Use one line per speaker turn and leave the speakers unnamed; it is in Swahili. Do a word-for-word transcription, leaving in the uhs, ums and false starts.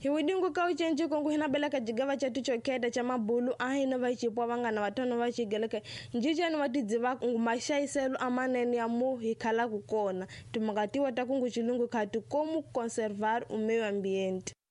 Hiwidingu ka uchenji kongu hina belaka jigava chatu chokeda cha mabulu ahina vachipo vangana watano vachigeleka njija ni watidziva ngumasha iselu amaneni ya mu hikala kukona tumagatiwa takungu chilungu katu komu conservar umeyo ambiente.